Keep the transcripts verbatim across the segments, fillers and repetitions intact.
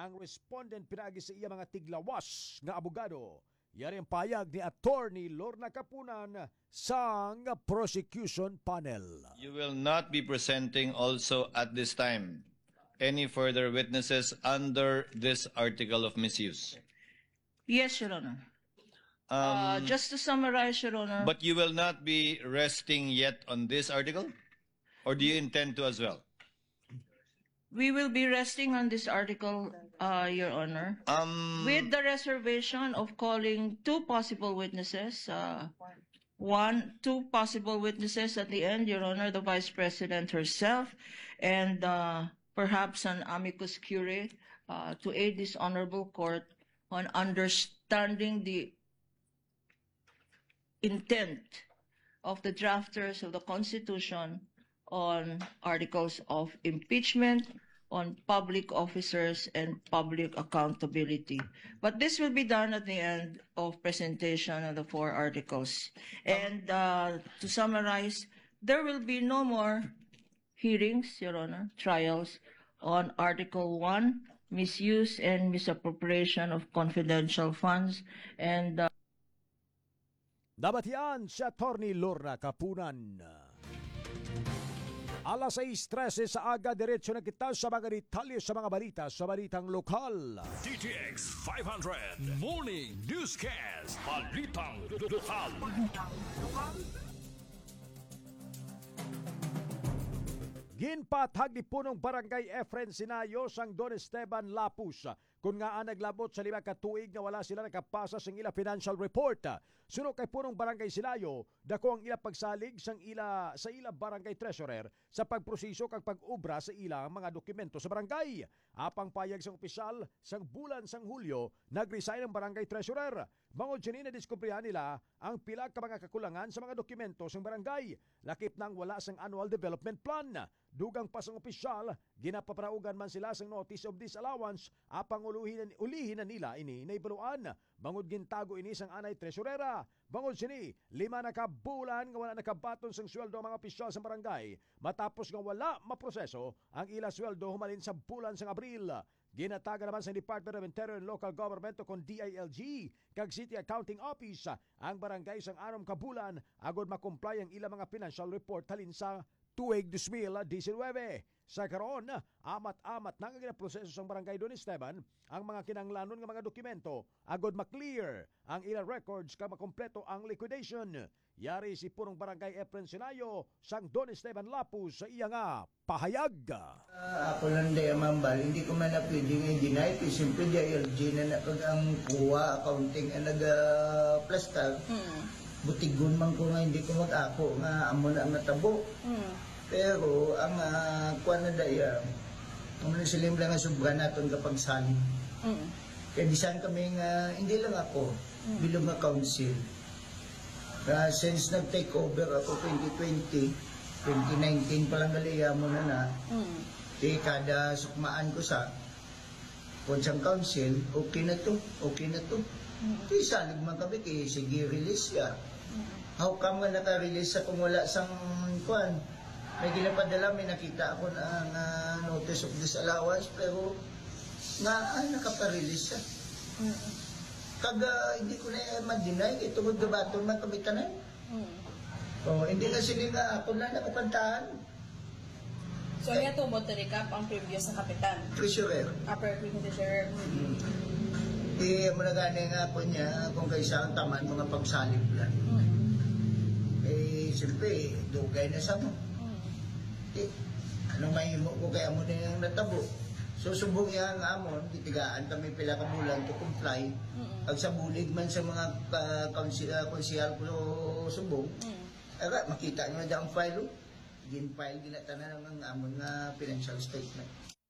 ang respondent pinaagi sa iya mga tiglawas nga abogado. Yari ang payag ni Attorney Lorna Capunan sang prosecution panel. You will not be presenting also at this time any further witnesses under this article of misuse. Yes, Your Honor. Um, uh, just to summarize, Your Honor. But you will not be resting yet on this article? Or do you intend to as well? We will be resting on this article, uh, Your Honor, Um, with the reservation of calling two possible witnesses. Uh, one, two possible witnesses at the end, Your Honor, the Vice President herself, and uh, perhaps an amicus curiae uh, to aid this honorable court on understanding the intent of the drafters of the Constitution on articles of impeachment, on public officers, and public accountability. But this will be done at the end of presentation of the four articles. And uh, to summarize, there will be no more hearings, Your Honor, trials on Article one, misuse and misappropriation of confidential funds, and uh, Dapat yan si Attorney Lorna Capunan. Alas seis trese sa aga, diretso na kita sa mga detalye sa mga balita sa balitang lokal. D T X five hundred Morning Newscast. Balitang lokal. Ginpatag ni punong barangay Efren Sinayo sang Don Esteban Lapus kung nga ang naglabot sa lima katuig nga wala sila nakapasa sang ila financial report. Suno kay punong barangay Sinayo, dako ang ila pagsalig sang ila sa ila barangay treasurer sa pagproseso kag pag-ubra sa ila mga dokumento sa barangay. Apang payag sang opisyal sang bulan sang Hulyo, nagresign ang barangay treasurer. Bangod siya na diskubrihan nila ang pila ka mga kakulangan sa mga dokumento sang barangay. Lakip nang wala sang annual development plan. Dugang pa sang opisyal, ginapaparaugan man sila sang notice of disallowance apang uluhin ulihin na nila ini naibaluan. Bangod gintago ini sang anay tresurera. Bangod sini, lima na kabulan nga wala nakabaton sang sweldo ang mga opisyal sa barangay matapos nga wala maproseso ang ila sweldo humalin sa bulan sang Abril. Ginataga naman sa Department of Interior and Local Government o kon D I L G kag City Accounting Office ang barangay sang anom kabulan agod makomply ang ila mga financial report halin sa tuig twenty nineteen. Sa karon, amat-amat nang ginaproseso sang barangay Don Esteban ang mga kinanglanon nga mga dokumento agod maklear ang ilang records kag makompleto ang liquidation. Yari si punong barangay Efren Sinayo sang Don Esteban Lapus sa iya nga pahayag. Uh, ako lang day amambal, hindi ko man na pwedeng i-deny. Siyempre di I L G na napag ang kuha, accounting ang nag-plastar. Hmm. Butigon man ko nga hindi ko mag-ako nga amo na matabo. Hmm. Pero ang uh, kuha na daya, ang silim lang ang subra natin kapag saling. Hmm. Kaya di saan kami nga, hindi lang ako, hmm. bilang nga council. Uh, since nag-take over ako twenty twenty, twenty nineteen palang galiya mo na na, mm. di kada sukmaan ko sa Ponsang Council, okay na to, okay na to. Mm. Di salig man kami, kaya sige release ya. Mm. How come nga naka-release sa kung wala sang kuan? May ginapadala, may nakita ako na uh, notice of disallowance, pero nga, ah, nakapa-release siya. Mm. Kaga hindi ko na ma-deny, ito kung gabaton man kami tanan. Hmm. So, hindi na sila nga ako na nakapantahan. So, eh, niya to mo to recap ang previous na kapitan? Treasurer. Upper treasurer. Hmm. Eh, mo na gani nga po niya kung kaysa ang taman mga pagsalib lang. Hmm. Eh, siyempre, dugay na sa mo. Hmm. Eh, anong mahimo ko kaya mo na yung natabo? So, subong yan nga amon, titigaan kami pila ka bulan to comply. Mm-hmm. Pag sa bulig man sa mga uh, konsihal ko subong, mm-hmm. aga, makita nyo na dyan ang file. Gin-file, ginatanan ng amon nga financial statement.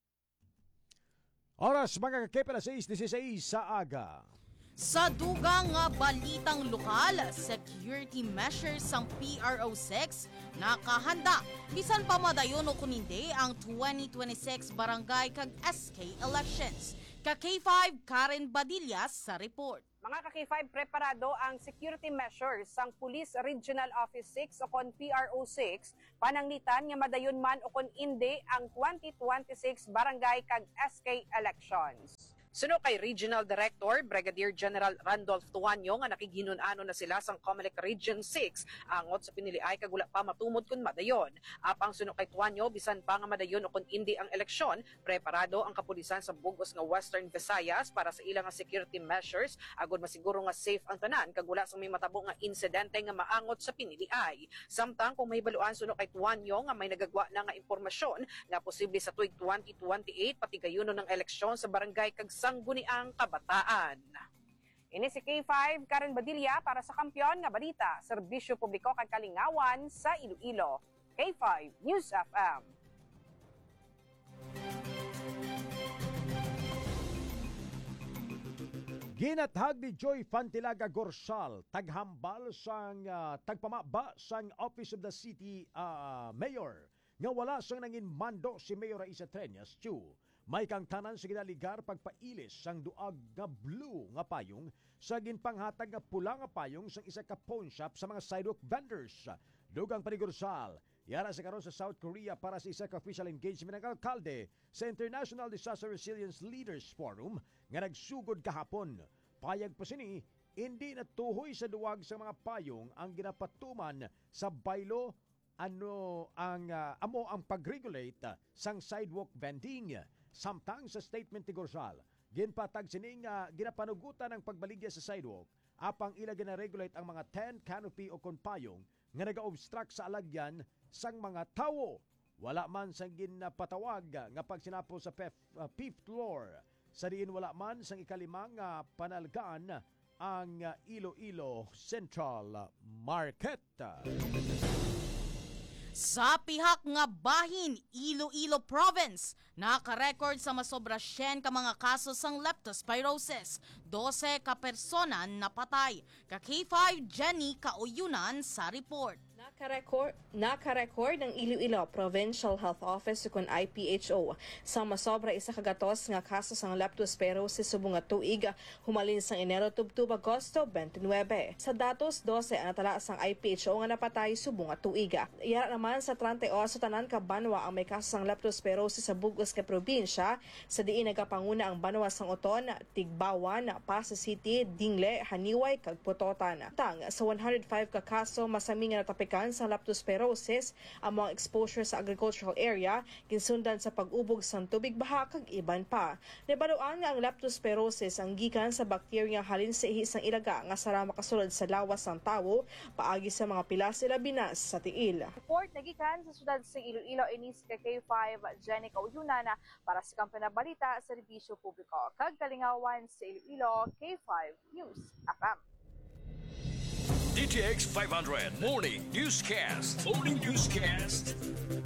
Oras, mga K P L seis sixteen sa aga. Sa dugang nga balitang lokal, security measures sang P R O six nakahanda bisan pa madayon o kunindi ang twenty twenty-six barangay kag S K elections. Ka K five Karen Badillas sa report. Mga ka K five, preparado ang security measures sang Police Regional Office six o kon P R O six pananglitan nga madayon man o kon indi ang twenty twenty-six barangay kag S K elections. Suno kay Regional Director Brigadier General Randolph Tuanyo nga nakiginunan na sila sang COMELEC Region six angot sa piniliay kag wala pa matumod kun madayon. Apang suno kay Tuanyo bisan pa nga madayon o kun indi ang eleksyon, preparado ang kapulisan sa bugos nga Western Visayas para sa ilang nga security measures agud masiguro nga safe ang tanan kag wala sang may matabo nga insidente nga maangot sa piniliay. Samtang kung may baluan suno kay Tuanyo nga may nagagwa na nga impormasyon nga posible sa tuig twenty twenty-eight pati gayuno ng eleksyon sa barangay kag sangguniang kabataan. Ini si K five Karen Badilla para sa Kampiyon nga Balita, Serbisyo Publiko kag Kalingawan sa Iloilo. K five News F M. Ginathag ni Joy Fantilaga Gorsal taghambal sang uh, tagpamaba sang Office of the City uh, Mayor nga wala sang nangin mando si Mayor Raisa Treñas Chu. May kang tanan sa ginaligar pagpailis sang duag nga blue nga payong sa ginpanghatag nga pula nga payong sang isa ka pawn shop sa mga sidewalk vendors. Dugang panigursal, yara sa karon sa South Korea para sa isa ka official engagement ng alkalde sa International Disaster Resilience Leaders Forum nga nagsugod kahapon. Payag pa sini, hindi natuhoy sa duwag sa mga payong ang ginapatuman sa baylo ano ang uh, amo ang pag-regulate uh, sang sidewalk vending. Samtang sa statement ni Gorsal, ginpatag sining uh, ginapanugutan ng pagbaligya sa sidewalk apang ila gina-regulate ang mga tent, canopy o konpayong nga naga-obstruct sa alagyan sang mga tawo. Wala man sang ginapatawag nga pagsinapol sa fifth, uh, fifth floor. Sa diin wala man sang ikalimang uh, panalgaan ang uh, Iloilo Central Market. Sa pihak nga bahin, Iloilo Province, naka-record sa masobra siyam ka mga kaso sang leptospirosis. dose ka persona napatay. Ka K five Jenny Kauyunan sa report. Naka-record, naka-record ng Iloilo Provincial Health Office kung I P H O sa masobra isa kagatos nga kaso sang leptospirosis subong nga tuig humalin sang Enero tubtub Agosto twenty-nine. Sa datos dose ang natala sang I P H O nga napatay subong nga tuig. Iyara naman sa thirty-eight tanan ka banwa ang may kaso sang leptospirosis sa bugos nga probinsya sa diin nagapanguna ang banwa sang Oton, Tigbawan, Pasay City, Dingle, Haniway kag Putotan. Tang sa one hundred five ka kaso masami nga natapikan sa leptospirosis ang mga exposure sa agricultural area kinsundan sa pag-ubog sang tubig baha kag iban pa. Nabaluan nga ang leptospirosis ang gikan sa bakterya halin sa ihi sang ilaga nga sara makasulod sa lawas sang tawo paagi sa mga pilas ila binas sa tiil. Report nagikan sa syudad sa Iloilo inis kay K five Jenny Kauyunan para sa Kampiyon nga Balita, Serbisyo Publiko kag Kalingawan sa Iloilo, K five News F M. D T X five hundred Morning Newscast. Morning Newscast.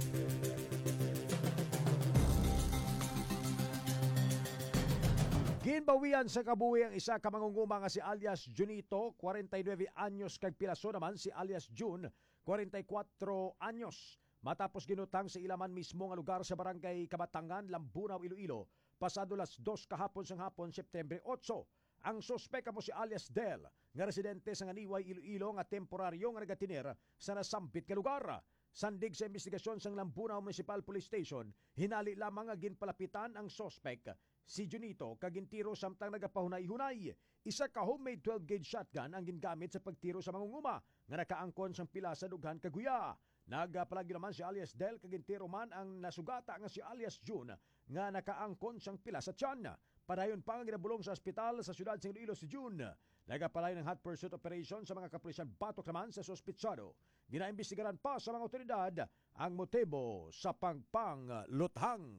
Ginbawian sa kabuhi ang isa ka mangunguma nga si alias Junito, forty-nine anyos kag pilaso naman si alias June, forty-four anyos. Matapos ginutang sa ilaman mismo nga lugar sa barangay Kabatangan, Lambunaw, Iloilo, pasado las dos kahapon sang hapon, September eight. Ang sospek mo si alias Del, nga residente sa Nganiway, Iloilo, nga temporaryo nga nagatiner sa nasambit ka lugar. Sandig sa investigasyon sang Lambunaw Municipal Police Station, hinali lamang nga ginpalapitan ang sospek, si Junito, kagintiro samtang nagapahunay-hunay. Isa ka homemade twelve gauge shotgun ang gingamit sa pagtiro sa mangunguma, nga nakaangkon sang pila sa dughan kaguya. Nagapalagi naman si alias Del, kagintiro man ang nasugata nga si alias June, nga nakaangkon sang pila sa tiyan. Padayon pa ang ginabulong sa ospital sa siyudad ng Iloilo si June. Nagapalay ng hot pursuit operation sa mga kapulisan batok naman sa sospitsado. Ginaimbestigaran pa sa mga otoridad ang motibo sa pangpangluthang.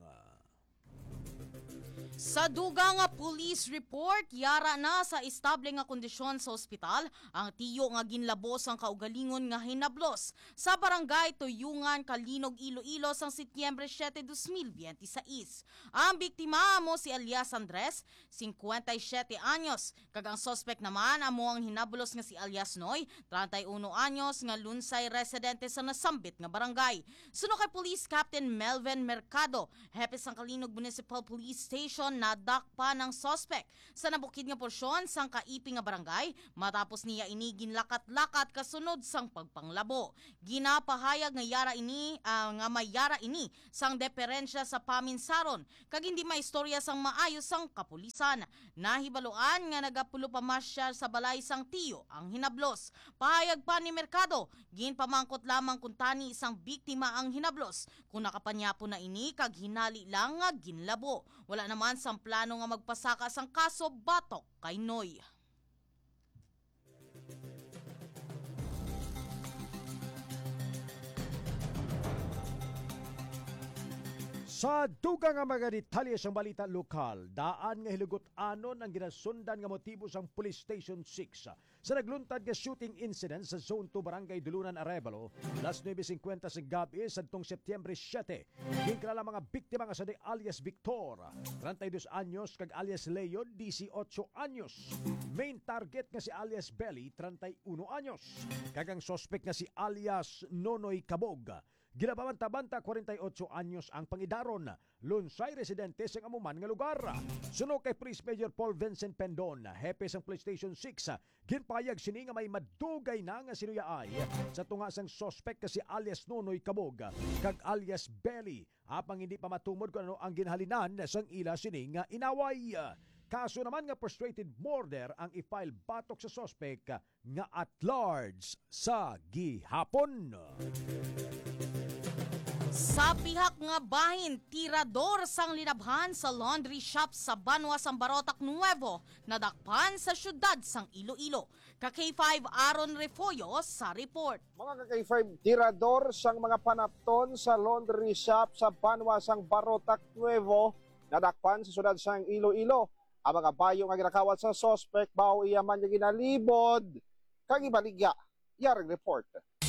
Sa dugang nga police report, yara na sa estable nga kondisyon sa ospital ang tiyo nga ginlabos ang kaugalingon nga hinablos sa barangay Tuyungan, Kalinog, Iloilo sang Setyembre seven, twenty twenty-six. Ang biktima mo si alias Andres, fifty-seven anyos, kag ang suspect naman amo ang hinablos nga si alias Noy, thirty-one anyos nga lunsay residente sa nasambit nga barangay. Suno kay Police Captain Melvin Mercado, hepe sang Kalinog Municipal Police Station, karon nadakpa ng suspect sa nabukid nga porsyon sang kaiping nga barangay matapos niya ini ginlakat-lakat kasunod sang pagpanglabo. Ginapahayag nga yara ini uh, nga may yara ini sang deperensya sa paminsaron kag hindi may istorya sang maayos sang kapulisan. Nahibaluan nga nagapulo pa masyar sa balay sang tiyo ang hinablos. Pahayag pa ni Mercado, ginpamangkot lamang kung tani isang biktima ang hinablos. Kung nakapanyapo na ini kag hinali lang nga ginlabo. Wala naman sang plano nga magpasaka sang kaso batok kay Noy. Sa dugang nga mga detalye sa balita lokal, daan nga hilugot anon ang ginasundan nga motibo sang Police Station six sa nagluntad nga shooting incident sa Zone two Barangay Dulunan, Arevalo, alas nueve fifty sa gabi sa tong Setyembre siyete. Ginkilala mga biktima nga sa de alias Victor, thirty-dos anyos kag alias Leon, eighteen anyos. Main target nga si alias Belly, thirty-one anyos. Kag ang suspect nga si alias Nonoy Kabog, ginababanta-banta forty-eight anyos ang pangidaron, lunsay residente sa amuman nga lugar. Suno kay Police Major Paul Vincent Pendon, hepe sang Police Station six, ginpayag sini nga may madugay na nga sinuyaay sa tunga sang suspect kasi alias Nonoy Kabog kag alias Belly, apang hindi pa matumod kung ano ang ginhalinan sang ila sini nga inaway. Kaso naman nga frustrated murder ang i-file batok sa suspect nga at large sa gihapon. Sa pihak nga bahin, tirador sang linabhan sa laundry shop sa Banwa, Sambarotac Nuevo, nadakpan sa syudad sang Iloilo. Ka K five Aaron Refollo sa report. Mga ka K five, tirador sang mga panapton sa laundry shop sa Banwa, Sambarotac Nuevo, nadakpan sa syudad sang Iloilo. Ang mga bayo nga ginakawat sa suspect, bao iyaman niya ginalibod. Kag ibaligya, yarang report.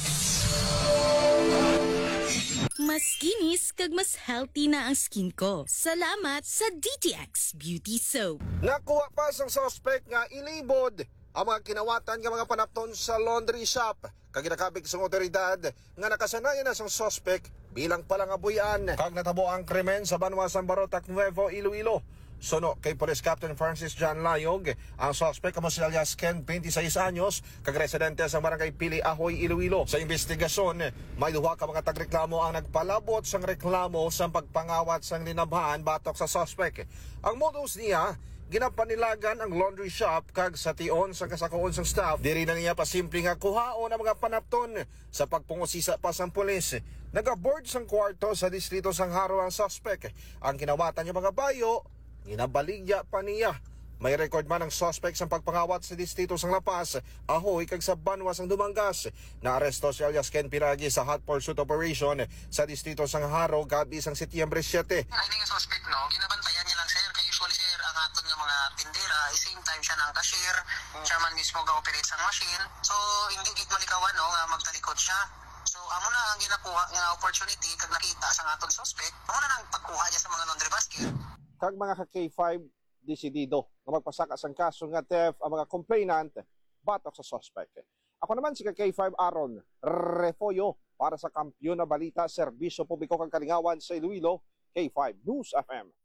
Mas kinis kag mas healthy na ang skin ko. Salamat sa D T X Beauty Soap. Nakuha pa sang suspect nga ilibod ang mga kinawatan nga mga panapton sa laundry shop. Kag ginakabig sang otoridad nga nakasanayan na sang suspect bilang palangabuyan. Kag natabo ang krimen sa Banwa, Sambarotac Nuevo, Iloilo. Suno kay Police Captain Francis John Layog, ang suspect kamo si alias Ken, twenty-six anyos, kag residente sa Barangay Pili Ahoy, Iloilo. Sa investigasyon, may duha ka mga tagreklamo ang nagpalabot sang reklamo sa pagpangawat sang linabhan batok sa suspect. Ang modus niya, ginapanilagan ang laundry shop kag sa tion sa kasakoon sang staff. Diri na niya pasimple nga kuhaon ang mga panapton sa pagpungusisa pa sang pulis. Nagaboard sang kwarto sa distrito sang Haro ang suspect. Ang kinawatan niya mga bayo, ginabaligya pa niya. May record man ang suspect sa pagpangawat sa distrito sang Lapas, Ahoy kag sa Banwa sang Dumangas. Naaresto si alias Ken Piragi sa hot pursuit operation sa distrito sang Haro gabi sang Setyembre siyete. Ay nga suspect no, ginabantayan niya lang sir, kay usually sir ang aton nga mga tindera, same time siya ng cashier, hmm. siya man mismo ga-operate sang machine. So hindi gid malikawan no nga magtalikod siya. So amo na ang ginakuha nga opportunity kag nakita sang aton suspect, amo na nang pagkuha niya sa mga laundry basket. Kag mga ka K five, desidido na magpasaka sang kaso nga theft ang mga complainant batok sa suspect. Ako naman si K five Aaron Refollo para sa Kampiyon na Balita, Serbisyo Publiko kang Kalingawan sa Iloilo, K five News F M.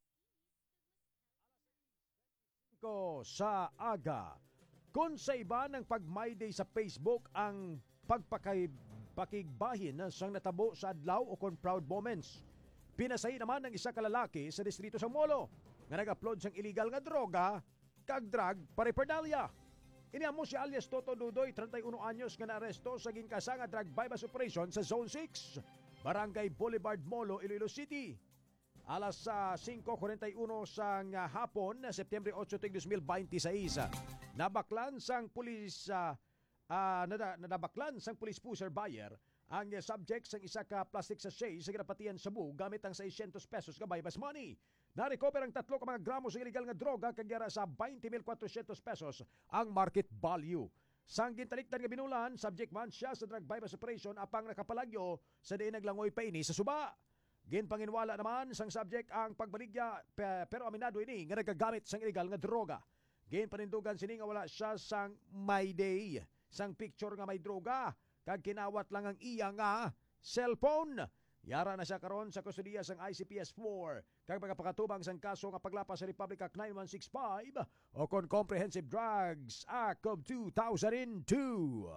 Ko sa aga, kung sa iba ng pag-My Day sa Facebook ang pagpakigbahin sang natabo sa adlaw o kon proud moments. Pinasay naman ng isa kalalaki sa distrito sa Molo nga nag-upload sang illegal nga droga kag drug paraphernalia. Iniamo si alias Toto Dudoy, thirty-one anyos nga naaresto sa ginkasa nga drug bypass operation sa Zone six, Barangay Boulevard, Molo, Iloilo City. Alas uh, five forty-one sang uh, hapon, Setyembre eight, twenty twenty-six. Nabaklan sang pulis uh, uh, nadabaklan sang pulis pusher buyer ang uh, subject sang isa ka plastic sachet sa ginapatian Cebu gamit ang sixty pesos ka bypass money. Na-recover ang tatlo ka mga gramos ng illegal nga droga kagyara sa twenty mil four hundred pesos ang market value. Sang gintaliktan nga binulan, subject man siya sa drug bypass operation apang nakapalagyo sa diin naglangoy pa ini sa suba. Ginpanginwala naman sang subject ang pagbaligya pero aminado ini nga nagagamit sang illegal nga droga. Ginpanindugan sini nga wala siya sang My Day, sang picture nga may droga kag kinawat lang ang iya nga cellphone. Yara na siya karon sa kustudiya sang I C P S four kag mga pakatubang sang kaso nga paglapas sa Republic Act nine one six five o kon Comprehensive Drugs Act of two thousand two.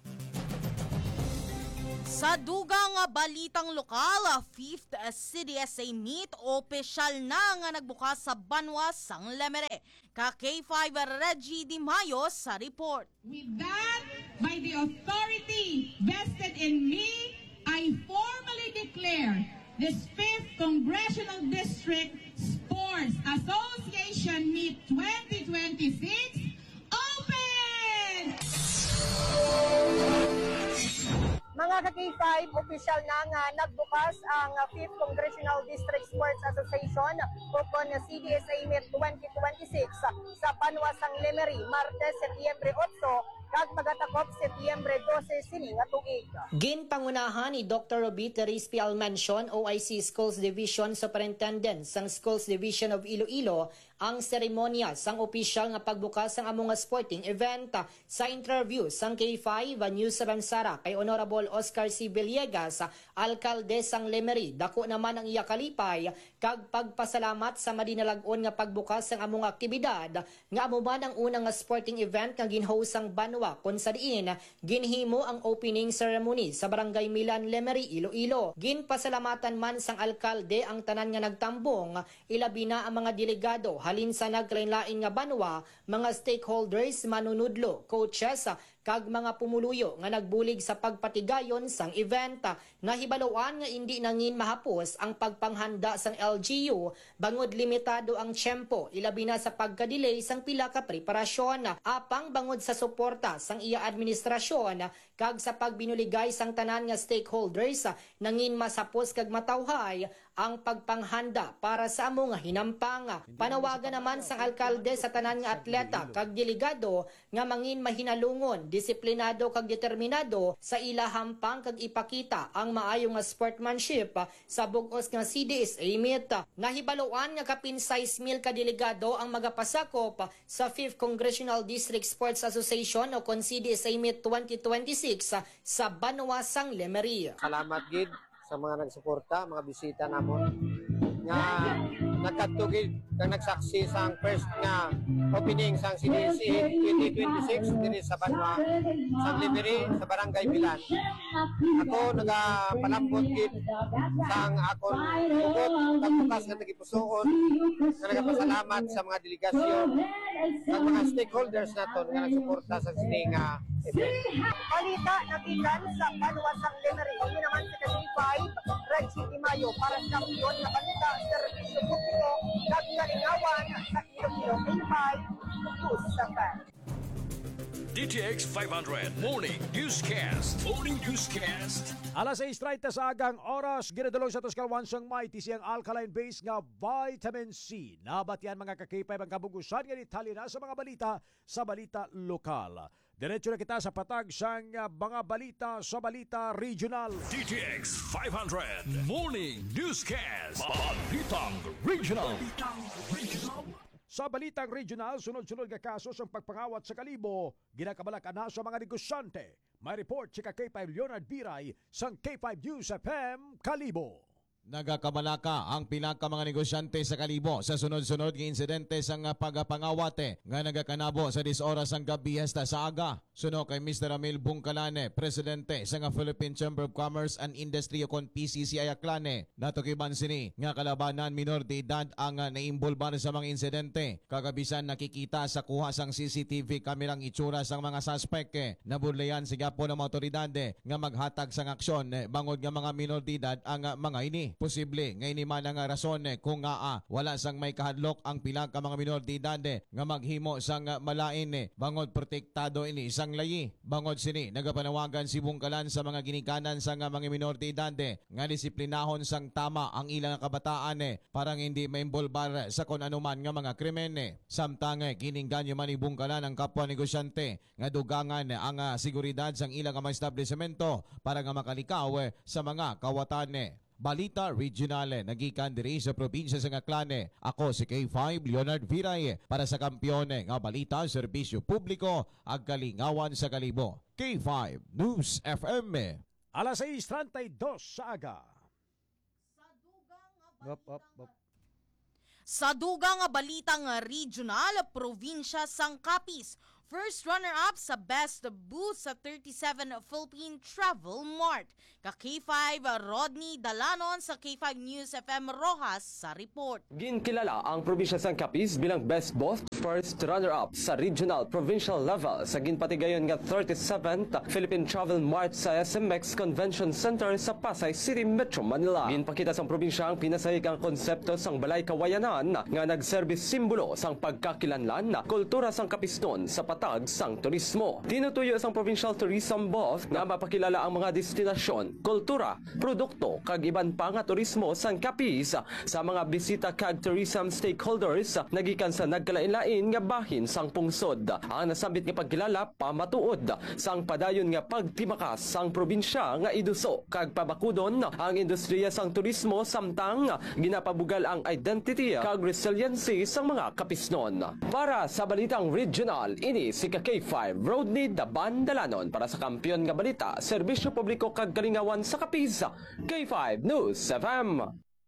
Sa dugang balitang lokal, fifth C D S A meet opisyal na nga nagbukas sa Banwa sang Lemery. Ka K five Reggie Di Mayo sa report. With that, by the authority vested in me, I formally declare this fifth Congressional District Sports Association Meet twenty twenty-six open! Mga ka-K five, opisyal na nga nagbukas ang fifth Congressional District Sports Association o kon C D S A Meet twenty twenty-six sa Banwa sang Lemery, Martes, Setyembre eight, kag magatakop Setyembre twelve sini nga tuig. Ginpangunahan ni Doctor Robita Rizpi Almension, O I C Schools Division Superintendent sang Schools Division of Iloilo, ang seremonya sang opisyal nga pagbukas sang among sporting event. Sa interview sang K five News Ransara kay Honorable Oscar C. Villegas, alkalde sang Lemery, dako naman ang iya kalipay kag pagpasalamat sa madinalag-on nga pagbukas sang among aktibidad nga amo man ang unang nga sporting event nga ginhost sang Banwa kun sa diin ginhimo ang opening ceremony sa Barangay Milan, Lemery, Iloilo. Ginpasalamatan man sang alkalde ang tanan nga nagtambong, ilabi na ang mga delegado halin sa naglain-lain nga banwa, mga stakeholders, manunudlo, coaches, kag mga pumuluyo nga nagbulig sa pagpatigayon sang event. Nahibaluan nga hindi nangin mahapos ang pagpanghanda sang L G U bangod limitado ang tiyempo, ilabi na sa pagka-delay sang pila ka preparasyon. Apang bangod sa suporta sang iya administrasyon kag sa pagbinuligay sang tanan nga stakeholders, nangin masapos kag matawhay ang pagpanghanda para sa amo nga hinampang. Panawagan naman sang alkalde sa tanan nga atleta kag delegado nga mangin mahinalungon, disiplinado kag determinado sa ila hampang kag ipakita ang maayo nga sportsmanship sa bug-os nga C D S A Meet. Nahibaluan nga kapin sais mil ka delegado ang magapasakop sa fifth Congressional District Sports Association o kon C D S A Meet twenty twenty-six sa Banwa sang Lemery. Salamat gid sa mga nagsuporta, mga bisita namon nga nagkatugid kang nagsaksi sang first nga opening sang C D S A twenty twenty-six diri sa Banwa sang Lemery sa Barangay Milan. Ako nagapalambot gid sang akon tugot pagbukas nga tagipusoon nga nagapasalamat sa mga delegasyon sa mga stakeholders naton nga nagsuporta sa sini nga event. Balita nagikan sa Banwa sang Lemery. Kami naman sa K five Reggie Di Mayo para sa kampiyon na balita serbisyo publiko kag kalingawan sa Iloilo. K five News sa D T X five hundred Morning Newscast. Morning Newscast. Alas sais treinta sa agang oras, ginadulong sa Toskalwan sang Mighty siyang alkaline base nga vitamin C. Nabatian mga ka-K five ang kabugusan nga itali na sa mga balita sa balita lokal. Diretso na kita sa patag sang mga balita sa balita regional. D T X five hundred Morning Newscast. Balitang Regional. Balitang Regional. Sa balitang regional, sunod-sunod nga kaso sa pagpangawat sa Kalibo, ginakabalak na sa mga negosyante. May report si K five Leonard Biray sang K five News F M Kalibo. Nagakamalaka ang pila ka mga negosyante sa Kalibo sa sunod-sunod nga insidente sa nga pagapangawate nga nagakanabo sa dis oras ang gabi hasta sa aga. Suno kay Mister Ramil Bungkalane, presidente sa nga Philippine Chamber of Commerce and Industry o kon P C C I Aklane. Natukiban sini nga kalabanan minor de edad ang naimbulbar sa mga insidente. Kagabisan nakikita sa kuha sang C C T V kamerang itsura sang mga suspect. Nabudlayan sa gapo ng mga otoridad nga maghatag sang aksyon bangod nga mga minor de edad ang mga ini. Posible ngay ni man nga rason kung nga ah, wala sang may kahadlok ang pila ka mga minor de edad nga maghimo sang malain bangod protektado ini sang layi. Bangod sini nagapanawagan si Bungkalan sa mga ginikanan sang mga minor de edad nga disiplinahon sang tama ang ilang kabataan parang hindi maimbolbar sa kon anuman nga mga krimen. Samtang kiningganyo man ni Bungkalan ang kapwa negosyante nga dugangan ang seguridad sang ilang mga establishmento para nga makalikaw sa mga kawatan. Balita Regional, nagikan diri sa probinsya sa Aklane. Ako si K five Leonard Viray para sa kampiyon nga balita, serbisyo publiko, ag kalingawan sa Kalibo. K five News F M. Alas sais treinta y dos sa aga. Up, up, up. Sa dugang balitang regional, probinsya sang Capiz, first runner-up sa Best Booth sa thirty-seven Philippine Travel Mart. Ka-K five, Rodney Dalanon sa K five News F M Rojas sa report. Ginkilala ang probinsya sang Capiz bilang Best Booth first runner-up sa regional provincial level sa ginpatigayon nga thirty-seventh Philippine Travel Mart sa S M X Convention Center sa Pasay City, Metro Manila. Ginpakita sang probinsya ang pinasahig ang konsepto sang balay kawayanan nga nagserbis simbolo sang pagkakilanlan na kultura sang Capisnon sa patag sang turismo. Tinutuyo sang Provincial Tourism Booth nga mapakilala ang mga destinasyon, kultura, produkto kag iban pa nga turismo sang Capiz sa mga bisita kag tourism stakeholders nagikan sa nagkalain-lain nga bahin sang pungsod. Ang nasambit nga pagkilala pamatuod sang padayon nga pagtimakas sang probinsya nga iduso kag pabakudon ang industriya sang turismo samtang ginapabugal ang identity kag resiliency sang mga Capisnon. Para sa balitang regional, ini si K five Rodney Daban Dalanon para sa Kampiyon nga Balita, Serbisyo Publiko kag Kalingawan sa Capiz, K five News F M.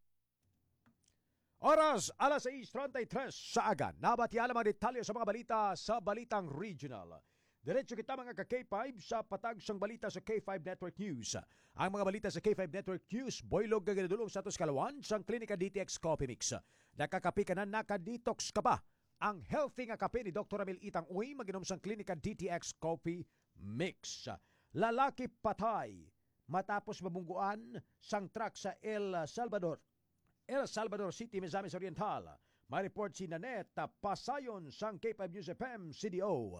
Oras, alas sais treinta y tres sa aga. Nabatiala mga detalye sa mga balita sa Balitang Regional. Diretso kita mga ka-K five sa patag sang balita sa K five Network News. Ang mga balita sa K five Network News, boylog nga ginadulong sa atos kalawan sang Klinika D T X Coffee Mix. Nakakapi ka na, nakadetox ka ba? Ang healthy nga kape ni Doctor Ramil Itang Uy, maginom sang Klinika D T X Coffee Mix. Lalaki patay matapos mabungguan sang truck sa El Salvador. El Salvador City, Misamis Oriental. May report si Nanette Pasayon sang K five News F M C D O.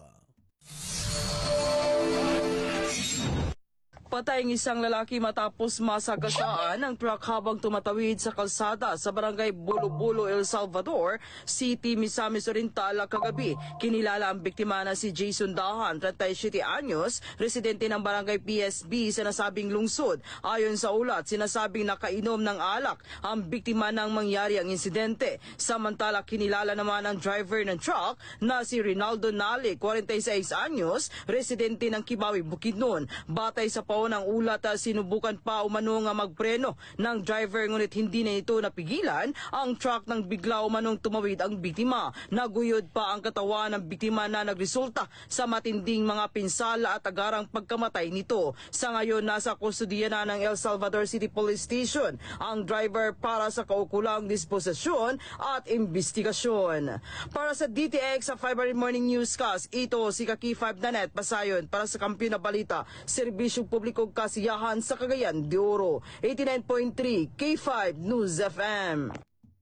Patay ang isang lalaki matapos masagasaan ng truck habang tumatawid sa kalsada sa barangay Bulo-Bulo, El Salvador City, Misamis Oriental kagabi. Kinilala ang biktima na si Jason Dahan, thirty-seven anyos, residente ng barangay P S B sa nasabing lungsod. Ayon sa ulat, sinasabing nakainom ng alak ang biktima nang mangyari ang insidente. Samantala, kinilala naman ang driver ng truck na si Rinaldo Nale, forty-six anyos, residente ng Kibawi, Bukidnon. Batay sa ng ulat, sinubukan pa umano nga magpreno ng driver ngunit hindi na ito napigilan ang truck nang bigla umanong tumawid ang biktima. Naguyod pa ang katawan ng biktima na nagresulta sa matinding mga pinsala at agarang pagkamatay nito. Sa ngayon, nasa kustudiya na ng El Salvador City Police Station ang driver para sa kaukulang disposisyon at investigasyon. Para sa D T X sa February Morning Newscast, ito si K five Nanette Pasayon para sa Kampiyon na Balita, Serbisyo Publiko kong Kasiyahan sa Cagayan de Oro. eighty-nine point three K five News F M.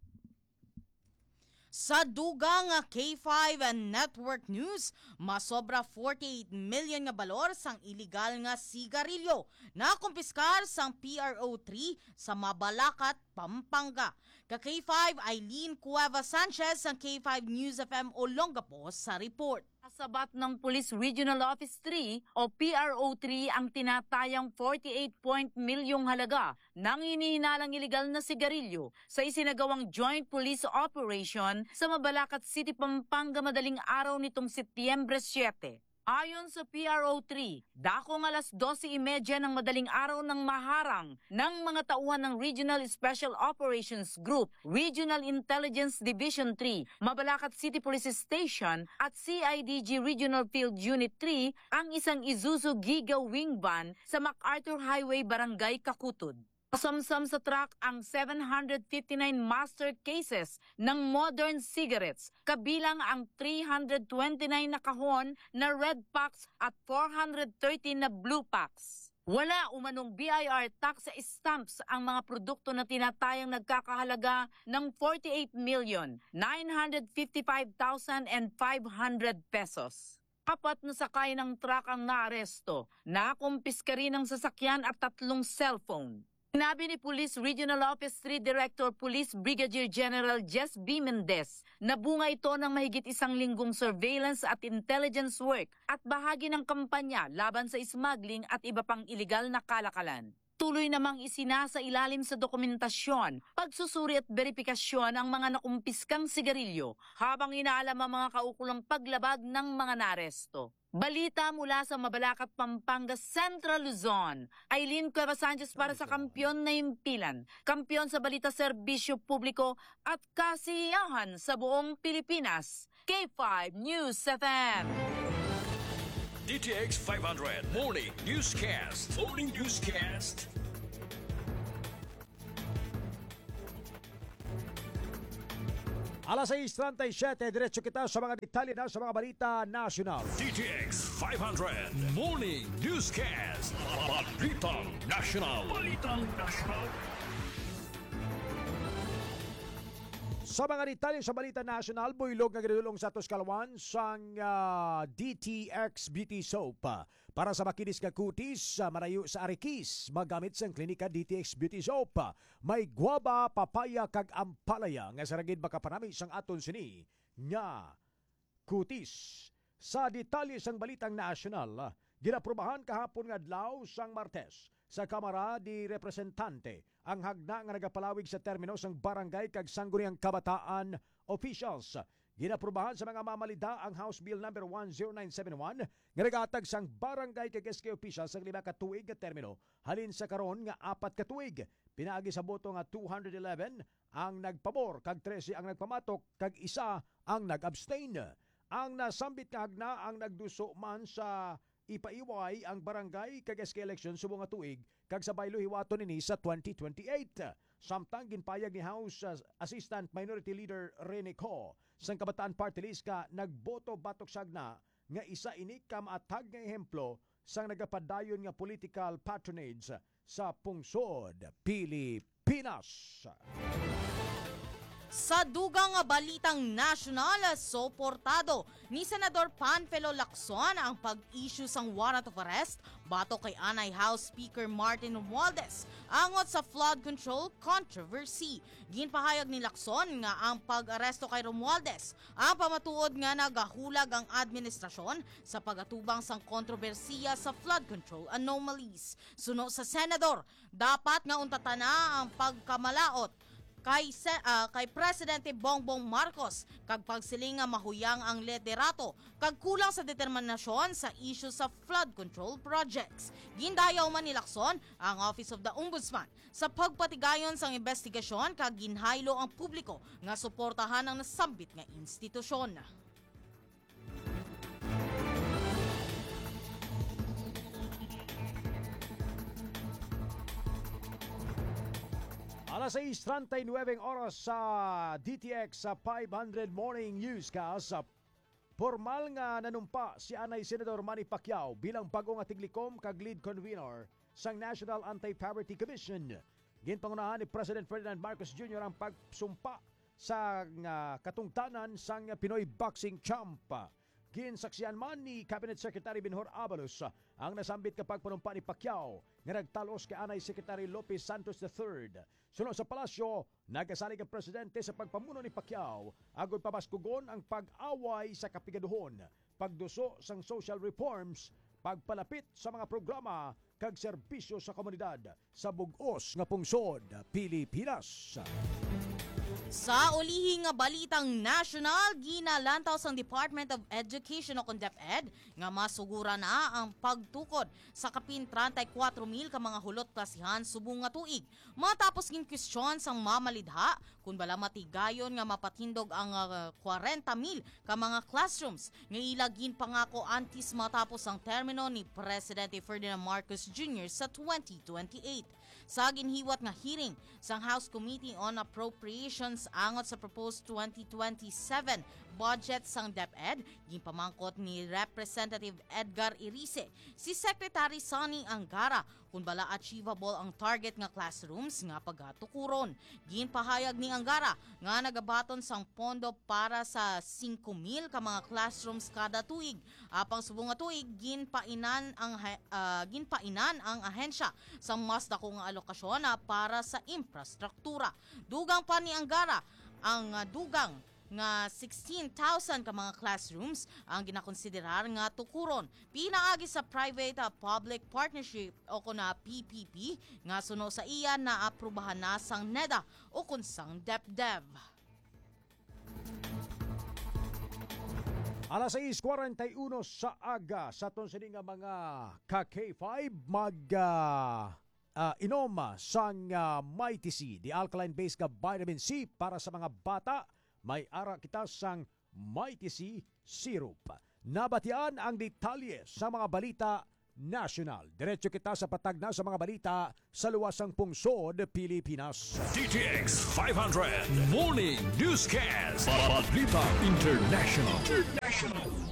Sa dugang K five Network News, masobra forty-eight million nga balor sang illegal nga sigarilyo na kumpiskar sang P R O three sa Mabalacat, Pampanga. Ka-K five Eileen Cueva Sanchez sang K five News F M Olongapo sa report. Sabat ng Police Regional Office three o P R O three ang tinatayang forty-eight point milyong halaga ng inihinalang iligal na sigarilyo sa isinagawang joint police operation sa Mabalacat City, Pampanga madaling araw nitong Setyembre seven. Ayon sa P R O three, dakong alas dose trenta ng madaling araw ng maharang ng mga tauhan ng Regional Special Operations Group, Regional Intelligence Division three, Mabalacat City Police Station at C I D G Regional Field Unit three ang isang Isuzu Giga Wing Van sa MacArthur Highway, Barangay Kakutod. Kasamsam sa truck ang seven hundred fifty-nine master cases ng modern cigarettes, kabilang ang three hundred twenty-nine na kahon na red packs at four hundred thirteen na blue packs. Wala umanong B I R tax stamps ang mga produkto na tinatayang nagkakahalaga ng forty-eight million nine hundred fifty-five thousand five hundred pesos. Apat na sakay ng truck ang naaresto, nakumpiska rin ang sasakyan at tatlong cellphone. Sinabi ni Police Regional Office three Director Police Brigadier General Jess B. Mendez na bunga ito ng mahigit isang linggong surveillance at intelligence work at bahagi ng kampanya laban sa smuggling at iba pang iligal na kalakalan. Tuloy namang isinasa ilalim sa dokumentasyon, pagsusuri at beripikasyon ang mga nakumpiskang sigarilyo habang inaalam ang mga kaukulang paglabag ng mga naresto. Balita mula sa Mabalacat, Pampanga, Central Luzon. Aileen Cueva Sanchez para sa Kampiyon na Himpilan, kampiyon sa balita serbisyo publiko at kasiyahan sa buong Pilipinas. K five News F M. D T X five hundred Morning Newscast. Morning Newscast. Alas seis thirty-seven, diretso kita sa mga detalye na sa mga balita nasyonal. D T X five hundred Morning Newscast. Balitang National. Balitang National. Sa mga detalye sa balita nasyonal, buylog nga ginulong sa Tuscalawan sang uh, D T X Beauty Soap. Para sa makinis nga kutis, uh, marayo sa Arikis, magamit sang klinika D T X Beauty Soap. May guaba, papaya, kag ampalaya nga saragid makapanami sang aton sini nga kutis. Sa detalye sang balitang nasyonal, ginaprubahan kahapon nga adlaw sang Martes sa Kamara di Representante ang hagna nga nagapalawig sa termino sang barangay kag sangguniang kabataan officials. Ginaprubahan sa mga mamalida ang House Bill number one oh nine seven one nga nagatag sang barangay kag S K officials ang lima ka tuig nga termino halin sa karon nga apat ka tuig. Pinaagi sa boto nga two hundred eleven ang nagpabor kag thirteen ang nagpamatok kag isa ang nag-abstain. Ang nasambit nga hagna ang nagduso man sa ipaiway ang barangay kag S K election subong nga tuig kag sabay hiwaton ini sa twenty twenty-eight. Samtang ginpayag ni House uh, Assistant Minority Leader Rene Co sang Kabataan Party List ka nagboto batok sagna nga isa ini ka maatag nga ehemplo sang nagapadayon nga political patronage sa pungsod Pilipinas. Sa dugang balitang nasyonal, suportado ni Senador Panfilo Lacson ang pag-issue sang warrant of arrest bato kay Anay House Speaker Martin Romualdez angot sa flood control controversy. Ginpahayag ni Lacson nga ang pag-aresto kay Romualdez ang pamatuod nga nagahulag ang administrasyon sa pagatubang sang kontrobersiya sa flood control anomalies. Suno sa senador, dapat nga untatana ang pagkamalaot kay uh, kay Presidente Bongbong Marcos kag pagsiling nga mahuyang ang liderato kag kulang sa determinasyon sa issue sa flood control projects. Gindayaw man ni Lacson ang Office of the Ombudsman sa pagpatigayon sang investigasyon kag ginhaylo ang publiko nga suportahan ang nasambit nga institusyon. Alas seis thirty-nine oras sa D T X sa five hundred Morning Newscast. Formal nga nanumpa si Anay Senador Manny Pacquiao bilang bagong atiglikom kag lead convener sang National Anti-Poverty Commission. Ginpangunahan ni President Ferdinand Marcos Junior ang pagsumpa sa uh, katungtanan sang Pinoy Boxing Champ. Ginsaksiyan man ni Cabinet Secretary Benhur Abalos ang nasambit kapag panumpa ni Pacquiao nga nagtalos kay Anay Secretary Lopez Santos the third. Sunod sa palasyo, nagasalig ang presidente sa pagpamuno ni Pacquiao agod pabaskugon ang pag-away sa kapigaduhon, pagduso sang social reforms, pagpalapit sa mga programa kag serbisyo sa komunidad sa bug-os nga pungsod Pilipinas. Sa ulihing nga balitang nasyonal, ginalantaw sang Department of Education o DepEd nga masugura na ang pagtukod sa kapin thirty-four mil ka mga hulot klasihan subong nga tuig. Matapos ging kwestiyon sang mamalidha kung bala matigayon nga mapatindog ang uh, forty mil ka mga classrooms nga ilagin pangako antis matapos ang termino ni Presidente Ferdinand Marcos Junior sa twenty twenty-eight. Sa ginhiwat nga hearing sang House Committee on Appropriations angot sa proposed twenty twenty-seven budget sang DepEd, ginpamangkot ni Representative Edgar Irice si Secretary Sonny Angara kung bala achievable ang target nga classrooms nga pagatukuron. Ginpahayag ni Angara nga nagabaton sang pondo para sa five mil ka mga classrooms kada tuig. Apang subong nga tuig ginpainan ang uh, ginpainan ang ahensya sa mas dako nga alokasyon para sa infrastruktura. Dugang pa ni Angara ang uh, dugang nga sixteen thousand ka mga classrooms ang ginakonsiderar nga tukuron pinaagi sa private uh, public partnership o kuna P P P nga suno sa iya na aprubahan na sang NEDA o kun sang DepDev. Alas sais kuwarenta y uno sa aga sa ton sini nga mga ka K five mag uh, uh, inom sang uh, Mighty C, the alkaline-based nga vitamin C para sa mga bata. May ara kita sang Mighty C syrup. Nabatian ang detalye sa mga balita national. Diretso kita sa patag na sa mga balita sa luwasang pungsod Pilipinas. D T X five hundred Morning Newscast. Balita International. International.